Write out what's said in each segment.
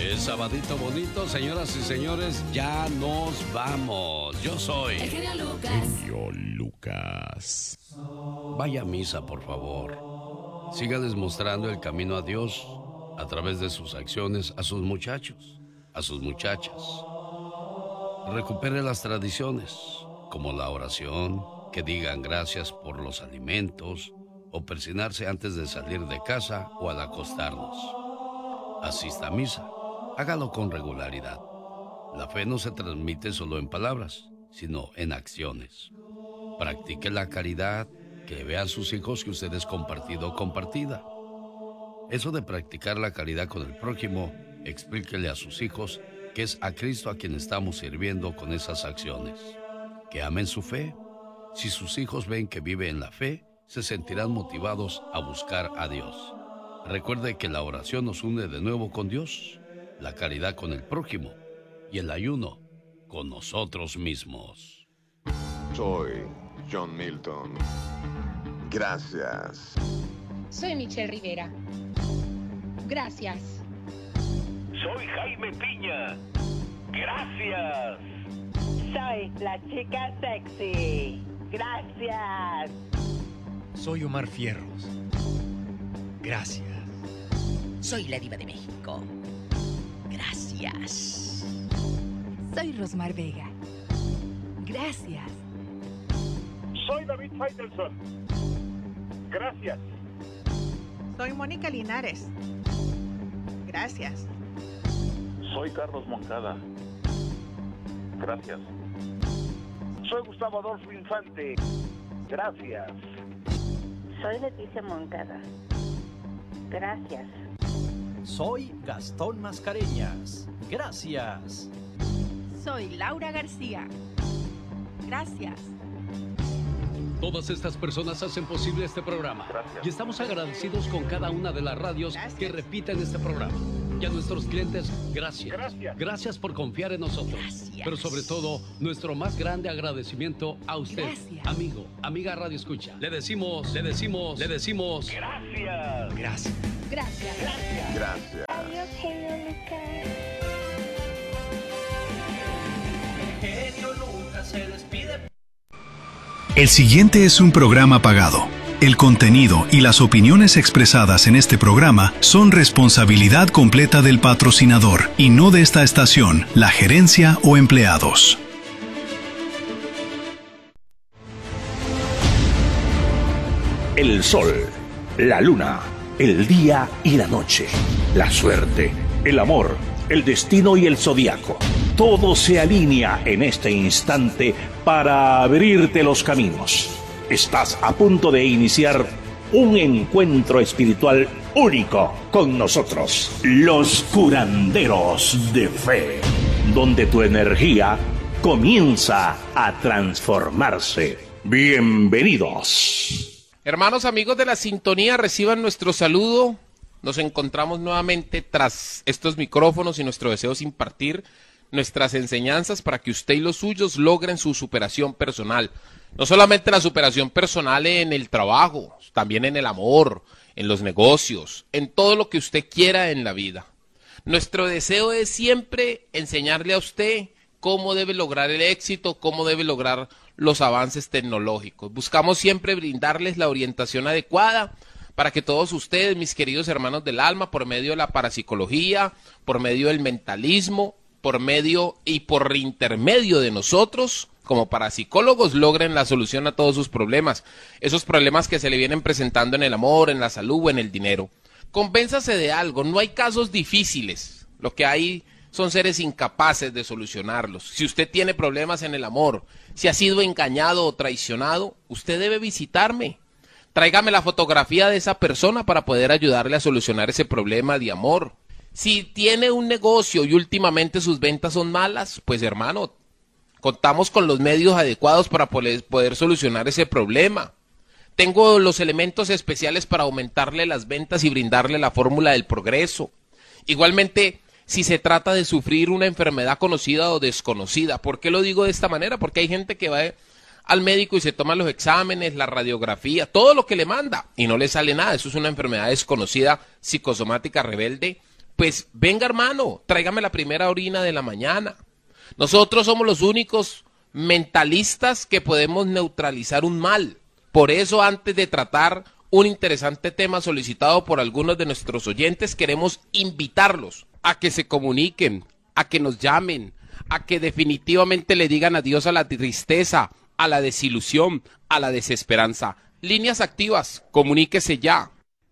Es sabadito bonito, señoras y señores, ya nos vamos. Yo soy el genio Lucas. Genio Lucas. Vaya a misa, por favor. Siga demostrando el camino a Dios a través de sus acciones a sus muchachos, a sus muchachas. Recupere las tradiciones, como la oración, que digan gracias por los alimentos, o persignarse antes de salir de casa o al acostarnos. Asista a misa. Hágalo con regularidad. La fe no se transmite solo en palabras, sino en acciones. Practique la caridad, que vean sus hijos que usted es compartido o compartida. Eso de practicar la caridad con el prójimo, explíquele a sus hijos que es a Cristo a quien estamos sirviendo con esas acciones. Que amen su fe. Si sus hijos ven que vive en la fe, se sentirán motivados a buscar a Dios. Recuerde que la oración nos une de nuevo con Dios, la caridad con el prójimo y el ayuno con nosotros mismos. Soy John Milton. Gracias. Soy Michelle Rivera. Gracias. Soy Jaime Piña. Gracias. Soy la chica sexy. Gracias. Soy Omar Fierros. Gracias. Soy la diva de México. Gracias. Soy Rosmar Vega. Gracias. Soy David Faitelson. Gracias. Soy Mónica Linares. Gracias. Soy Carlos Moncada. Gracias. Soy Gustavo Adolfo Infante. Gracias. Soy Leticia Moncada. Gracias. Soy Gastón Mascareñas. Gracias. Soy Laura García. Gracias. Todas estas personas hacen posible este programa. Gracias. Y estamos agradecidos con cada una de las radios que repiten este programa. Y a nuestros clientes, gracias. Gracias por confiar en nosotros. Gracias. Pero sobre todo, nuestro más grande agradecimiento a usted, Gracias. amigo, amiga Radio Escucha. Le decimos. Gracias. Gracias. Gracias. Gracias. Adiós, genio Lucas. Genio Lucas se despide. El siguiente es un programa pagado. El contenido y las opiniones expresadas en este programa son responsabilidad completa del patrocinador y no de esta estación, la gerencia o empleados. El sol, la luna, el día y la noche, la suerte, el amor, el destino y el zodiaco. Todo se alinea en este instante para abrirte los caminos. Estás a punto de iniciar un encuentro espiritual único con nosotros, los curanderos de fe, donde tu energía comienza a transformarse. Bienvenidos. Hermanos, amigos de la sintonía, reciban nuestro saludo. Nos encontramos nuevamente tras estos micrófonos y nuestro deseo es impartir nuestras enseñanzas para que usted y los suyos logren su superación personal. No solamente la superación personal en el trabajo, también en el amor, en los negocios, en todo lo que usted quiera en la vida. Nuestro deseo es siempre enseñarle a usted cómo debe lograr el éxito, cómo debe lograr los avances tecnológicos. Buscamos siempre brindarles la orientación adecuada para que todos ustedes, mis queridos hermanos del alma, por medio de la parapsicología, por medio del mentalismo, por medio y por intermedio de nosotros, como parapsicólogos, logren la solución a todos sus problemas, esos problemas que se le vienen presentando en el amor, en la salud o en el dinero. Convénzase de algo, no hay casos difíciles, lo que hay son seres incapaces de solucionarlos. Si usted tiene problemas en el amor, si ha sido engañado o traicionado, usted debe visitarme. Tráigame la fotografía de esa persona para poder ayudarle a solucionar ese problema de amor. Si tiene un negocio y últimamente sus ventas son malas, pues hermano, contamos con los medios adecuados para poder solucionar ese problema. Tengo los elementos especiales para aumentarle las ventas y brindarle la fórmula del progreso. Igualmente, si se trata de sufrir una enfermedad conocida o desconocida. ¿Por qué lo digo de esta manera? Porque hay gente que va al médico y se toma los exámenes, la radiografía, todo lo que le manda y no le sale nada. Eso es una enfermedad desconocida, psicosomática, rebelde, pues venga hermano, tráigame la primera orina de la mañana. Nosotros somos los únicos mentalistas que podemos neutralizar un mal. Por eso, antes de tratar un interesante tema solicitado por algunos de nuestros oyentes, queremos invitarlos a que se comuniquen, a que nos llamen, a que definitivamente le digan adiós a la tristeza, a la desilusión, a la desesperanza. Líneas activas, comuníquese ya.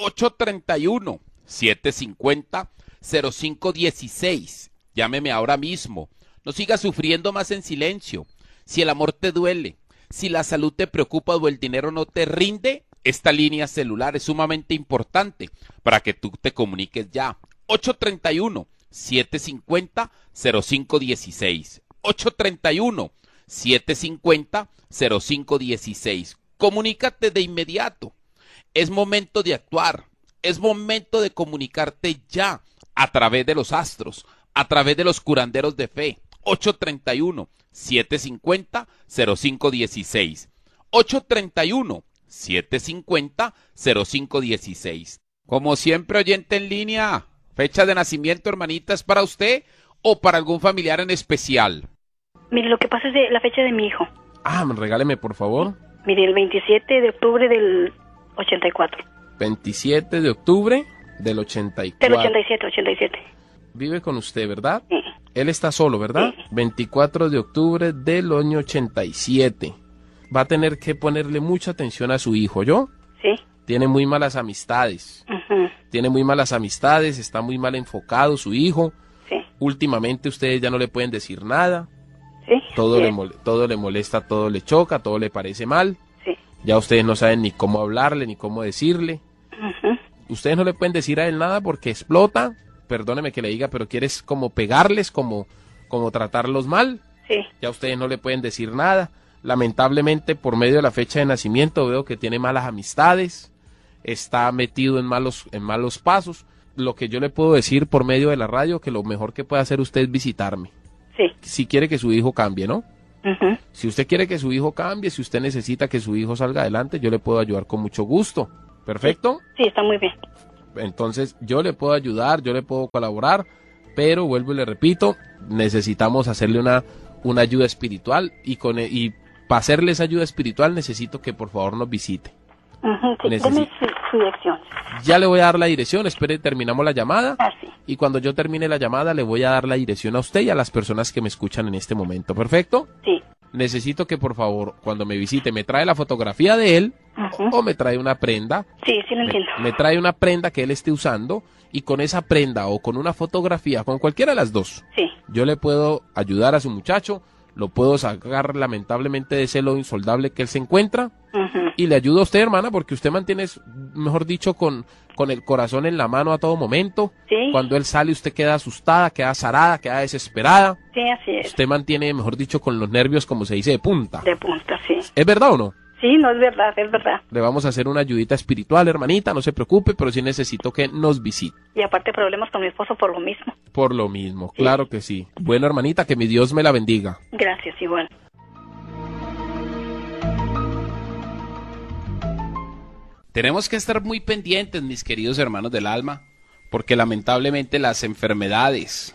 831-750-0516. Llámeme ahora mismo. No siga sufriendo más en silencio. Si el amor te duele, si la salud te preocupa o el dinero no te rinde, esta línea celular es sumamente importante para que tú te comuniques ya. 831-750-0516. 831-750-0516. Comunícate de inmediato. Es momento de actuar. Es momento de comunicarte ya a través de los astros, a través de los curanderos de fe. 831-750-0516. 831-750-0516. Como siempre, oyente en línea, fecha de nacimiento, hermanita, ¿es para usted o para algún familiar en especial? Mire, lo que pasa es de la fecha de mi hijo. Regáleme, por favor. Mire, el 27 de octubre del 84. 27 de octubre del 84. Del 87. Vive con usted, ¿verdad? Sí. Él está solo, ¿verdad? Sí. 24 de octubre del año 87. Va a tener que ponerle mucha atención a su hijo, ¿yo? Sí. Tiene muy malas amistades. Tiene muy malas amistades, está muy mal enfocado su hijo. Sí. Últimamente ustedes ya no le pueden decir nada. Sí. Todo Sí. todo le molesta, todo le choca, todo le parece mal. Sí. Ya ustedes no saben ni cómo hablarle, ni cómo decirle. Ustedes no le pueden decir a él nada porque explota. Perdóneme que le diga, pero quieres como pegarles, como tratarlos mal. Sí. Ya ustedes no le pueden decir nada. Lamentablemente, por medio de la fecha de nacimiento, veo que tiene malas amistades, está metido en malos pasos. Lo que yo le puedo decir por medio de la radio, que lo mejor que puede hacer usted es visitarme. Sí. Si quiere que su hijo cambie, ¿no? Si usted quiere que su hijo cambie, si usted necesita que su hijo salga adelante, yo le puedo ayudar con mucho gusto. ¿Perfecto? Sí, está muy bien. Entonces, yo le puedo ayudar, yo le puedo colaborar, pero vuelvo y le repito, necesitamos hacerle una ayuda espiritual y para hacerle esa ayuda espiritual necesito que por favor nos visite. Sí, deme su dirección. Ya le voy a dar la dirección, espere, terminamos la llamada. Sí. Y cuando yo termine la llamada le voy a dar la dirección a usted y a las personas que me escuchan en este momento. ¿Perfecto? Sí. Necesito que por favor, cuando me visite, me trae la fotografía de él o me trae una prenda. Sí, sí lo entiendo. Me trae una prenda que él esté usando y con esa prenda o con una fotografía, con cualquiera de las dos, sí, yo le puedo ayudar a su muchacho, lo puedo sacar lamentablemente de ese lodo insoldable que él se encuentra y le ayudo a usted, hermana, porque usted mantiene, mejor dicho, con el corazón en la mano a todo momento. Sí. Cuando él sale usted queda asustada, queda azarada, queda desesperada. Sí, así es. Usted mantiene, mejor dicho, con los nervios, como se dice, de punta. De punta, sí. ¿Es verdad o no? Sí, no, es verdad, es verdad. Le vamos a hacer una ayudita espiritual, hermanita, no se preocupe, pero sí necesito que nos visite. Y aparte problemas con mi esposo por lo mismo. Por lo mismo, sí. Claro que sí. Bueno, hermanita, que mi Dios me la bendiga. Gracias, igual. Tenemos que estar muy pendientes, mis queridos hermanos del alma, porque lamentablemente las enfermedades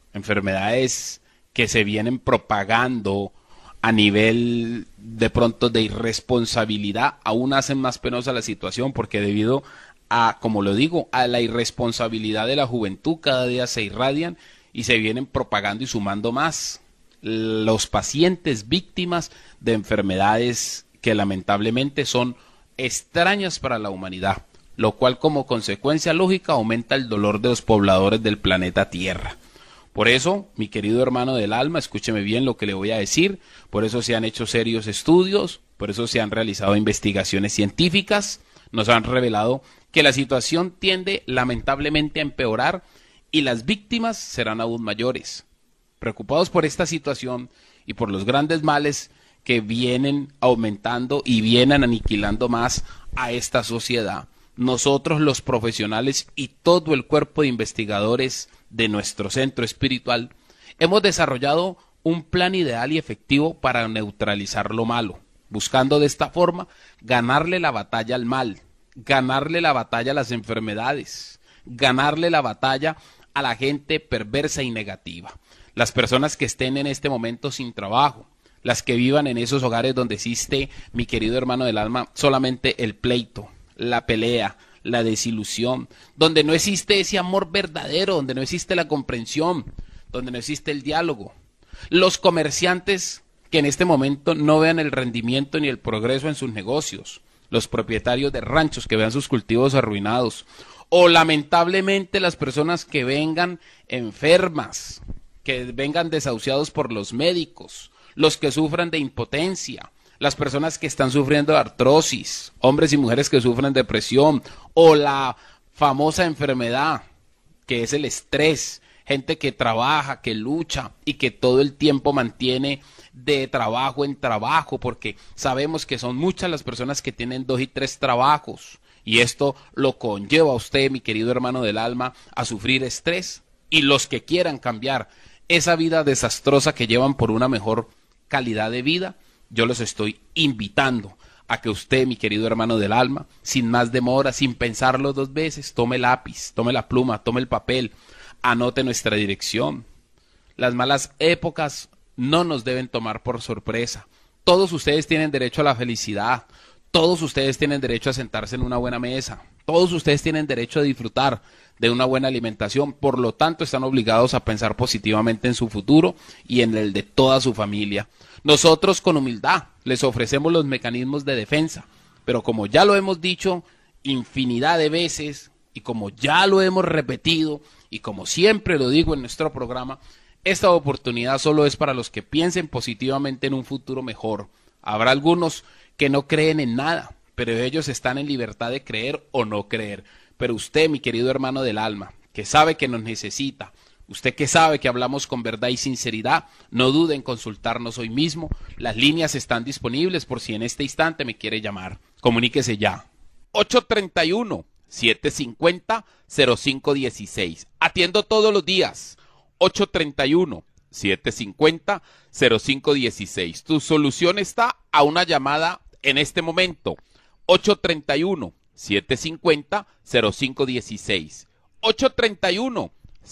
que se vienen propagando a nivel de pronto de irresponsabilidad, aún hacen más penosa la situación, porque debido a, como lo digo, a la irresponsabilidad de la juventud, cada día se irradian y se vienen propagando y sumando más los pacientes víctimas de enfermedades que lamentablemente son extrañas para la humanidad, lo cual como consecuencia lógica aumenta el dolor de los pobladores del planeta Tierra. Por eso, mi querido hermano del alma, escúcheme bien lo que le voy a decir, por eso se han hecho serios estudios, por eso se han realizado investigaciones científicas, nos han revelado que la situación tiende lamentablemente a empeorar y las víctimas serán aún mayores. Preocupados por esta situación y por los grandes males que vienen aumentando y vienen aniquilando más a esta sociedad, nosotros los profesionales y todo el cuerpo de investigadores de nuestro centro espiritual hemos desarrollado un plan ideal y efectivo para neutralizar lo malo, buscando de esta forma ganarle la batalla al mal, ganarle la batalla a las enfermedades, ganarle la batalla a la gente perversa y negativa. Las personas que estén en este momento sin trabajo, las que vivan en esos hogares donde existe, mi querido hermano del alma, solamente el pleito, la pelea, la desilusión, donde no existe ese amor verdadero, donde no existe la comprensión, donde no existe el diálogo. Los comerciantes que en este momento no vean el rendimiento ni el progreso en sus negocios, los propietarios de ranchos que vean sus cultivos arruinados, o lamentablemente las personas que vengan enfermas, que vengan desahuciados por los médicos, los que sufran de impotencia, las personas que están sufriendo de artrosis, hombres y mujeres que sufren depresión, o la famosa enfermedad que es el estrés, gente que trabaja, que lucha y que todo el tiempo mantiene de trabajo en trabajo, porque sabemos que son muchas las personas que tienen 2 y 3 trabajos, y esto lo conlleva a usted, mi querido hermano del alma, a sufrir estrés, y los que quieran cambiar esa vida desastrosa que llevan por una mejor calidad de vida, yo los estoy invitando a que usted, mi querido hermano del alma, sin más demora, sin pensarlo 2 veces, tome el lápiz, tome la pluma, tome el papel, anote nuestra dirección. Las malas épocas no nos deben tomar por sorpresa. Todos ustedes tienen derecho a la felicidad, todos ustedes tienen derecho a sentarse en una buena mesa, todos ustedes tienen derecho a disfrutar de una buena alimentación, por lo tanto están obligados a pensar positivamente en su futuro y en el de toda su familia. Nosotros con humildad les ofrecemos los mecanismos de defensa, pero como ya lo hemos dicho infinidad de veces y como ya lo hemos repetido y como siempre lo digo en nuestro programa, esta oportunidad solo es para los que piensen positivamente en un futuro mejor. Habrá algunos que no creen en nada, pero ellos están en libertad de creer o no creer. Pero usted, mi querido hermano del alma, que sabe que nos necesita, usted que sabe que hablamos con verdad y sinceridad, no dude en consultarnos hoy mismo. Las líneas están disponibles por si en este instante me quiere llamar. Comuníquese ya. 831-750-0516. Atiendo todos los días. 831-750-0516. Tu solución está a una llamada en este momento. 831-750-0516.